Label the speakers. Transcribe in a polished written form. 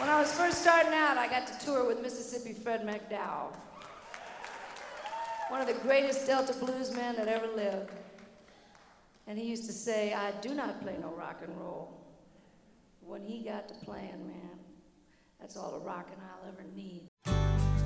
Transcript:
Speaker 1: When I was first starting out, I got to tour with Mississippi Fred McDowell, one of the greatest Delta bluesmen that ever lived. And he used to say, I do not play no rock and roll. When he got to playing, man, that's all the rockin' I'll ever need.